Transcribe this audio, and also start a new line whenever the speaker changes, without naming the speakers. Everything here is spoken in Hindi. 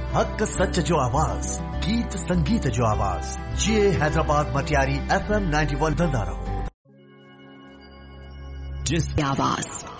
हक सच जो आवाज, गीत संगीत जो आवाज, ये हैदराबाद मटियारी FM 91 धंधा रहो।
जिस आवाज